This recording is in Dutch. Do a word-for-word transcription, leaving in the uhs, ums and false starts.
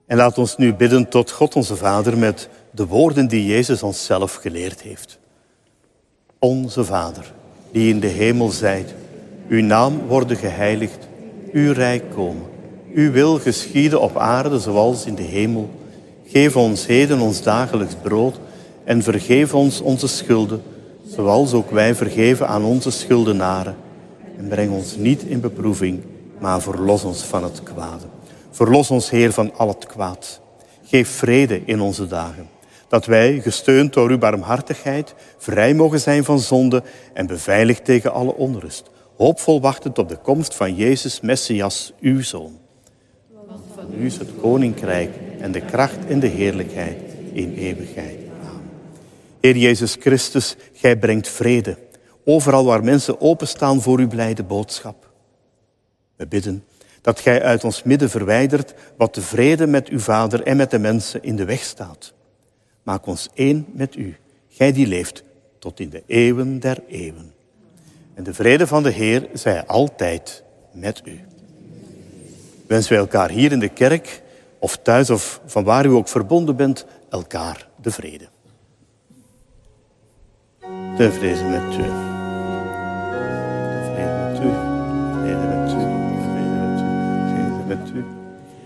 En laat ons nu bidden tot God onze Vader met de woorden die Jezus ons zelf geleerd heeft. Onze Vader, die in de hemel zijt, uw naam worden geheiligd, uw rijk komen. Uw wil geschieden op aarde zoals in de hemel. Geef ons heden ons dagelijks brood en vergeef ons onze schulden, zoals ook wij vergeven aan onze schuldenaren. En breng ons niet in beproeving, maar verlos ons van het kwade. Verlos ons, Heer, van al het kwaad. Geef vrede in onze dagen, dat wij, gesteund door uw barmhartigheid, vrij mogen zijn van zonde en beveiligd tegen alle onrust, hoopvol wachtend op de komst van Jezus, Messias, uw Zoon. Want van u is het koninkrijk en de kracht en de heerlijkheid in eeuwigheid. Amen. Heer Jezus Christus, gij brengt vrede, overal waar mensen openstaan voor uw blijde boodschap. We bidden dat gij uit ons midden verwijdert wat de vrede met uw Vader en met de mensen in de weg staat. Maak ons één met u, gij die leeft tot in de eeuwen der eeuwen. En de vrede van de Heer zij altijd met u. Wensen wij elkaar hier in de kerk, of thuis of van waar u ook verbonden bent, elkaar de vrede. De vrede met u. De vrede met u. De vrede met u. De vrede met u. De vrede met u.